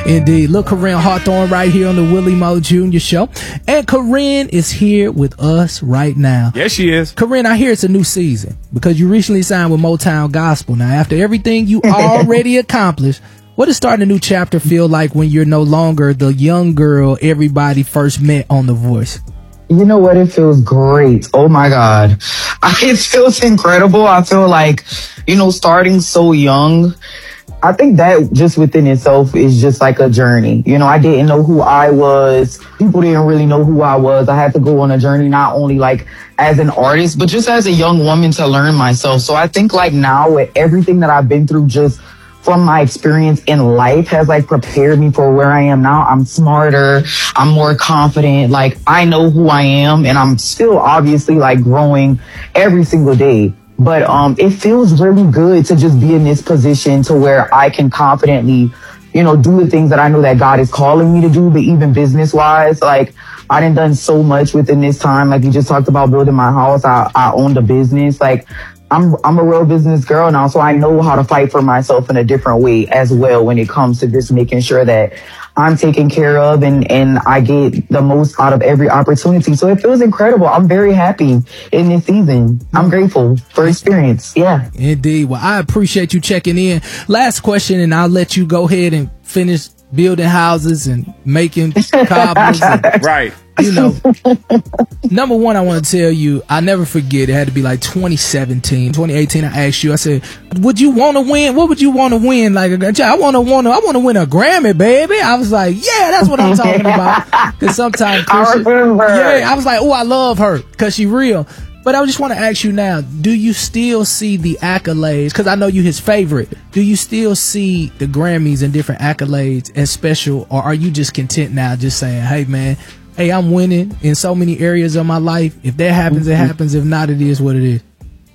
Indeed. Look, Corinne Hawthorne right here on the Willie Moe Jr. Show. And Corinne is here with us right now. Yes, she is. Corinne, I hear it's a new season because you recently signed with Motown Gospel. Now, after everything you already accomplished, what does starting a new chapter feel like when you're no longer the young girl everybody first met on The Voice? You know what? It feels great. Oh my God. It feels incredible. I feel like, starting so young, I think that just within itself is just like a journey. I didn't know who I was. People didn't really know who I was. I had to go on a journey, not only like as an artist, but just as a young woman to learn myself. So I think like now with everything that I've been through, just from my experience in life has like prepared me for where I am now. I'm smarter. I'm more confident. Like I know who I am, and I'm still obviously like growing every single day. But it feels really good to just be in this position to where I can confidently, do the things that I know that God is calling me to do, but even business wise, like I done so much within this time. Like you just talked about building my house. I owned a business. Like I'm a real business girl now, so I know how to fight for myself in a different way as well when it comes to just making sure that I'm taken care of and I get the most out of every opportunity. So it feels incredible. I'm very happy in this season. I'm grateful for experience. Yeah. Indeed. Well, I appreciate you checking in. Last question, and I'll let you go ahead and finish building houses and making cobblers. Right. Number one, I want to tell you, I never forget, it had to be like 2017, 2018. I asked you, I said, would you want to win? What would you want to win? Like, I want to win a Grammy, baby. I was like, yeah, that's what I'm talking about. Because sometimes, I remember. Yeah, I was like, oh, I love her because she real. But I just want to ask you now, do you still see the accolades? Because I know you his favorite. Do you still see the Grammys and different accolades as special? Or are you just content now just saying, hey, man, I'm winning in so many areas of my life. If that happens, it happens. If not, it is what it is.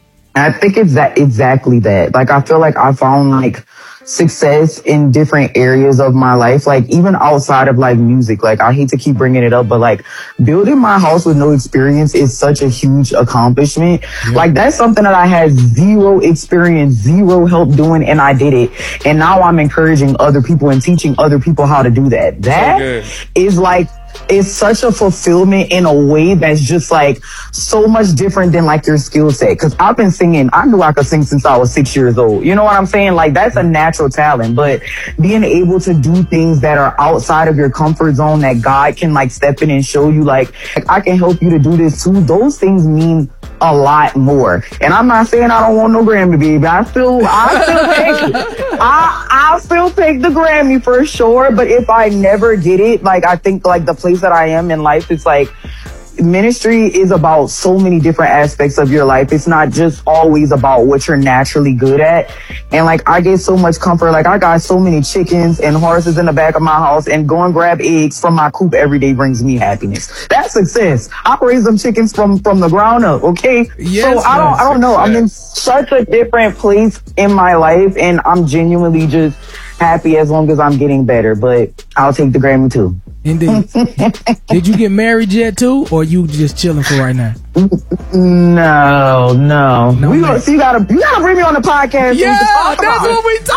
I think it's exactly that. Like, I feel like I found like success in different areas of my life, like even outside of like music. Like I hate to keep bringing it up, but like building my house with no experience is such a huge accomplishment. Yeah. Like that's something that I had zero experience, zero help doing, and I did it. And now I'm encouraging other people and teaching other people how to do that. That is like, it's such a fulfillment in a way that's just like so much different than like your skill set. Cause I've been singing, I knew I could sing since I was 6 years old. You know what I'm saying? Like that's a natural talent, but being able to do things that are outside of your comfort zone that God can like step in and show you like I can help you to do this too. Those things mean a lot more. And I'm not saying I don't want no Grammy, baby. I still take it. I'll still take the Grammy for sure. But if I never get it, like I think like the place that I am in life, it's like ministry is about so many different aspects of your life. It's not just always about what you're naturally good at. And like I get so much comfort. Like I got so many chickens and horses in the back of my house, and go and grab eggs from my coop every day brings me happiness. That's success. I raise them chickens from the ground up. Okay. Yes, so I don't know. I'm in such a different place in my life, and I'm genuinely just happy as long as I'm getting better. But I'll take the Grammy too. Indeed. Did you get married yet too, or you just chilling for right now? No. You gotta bring me on the podcast. Yeah, that's what we talking.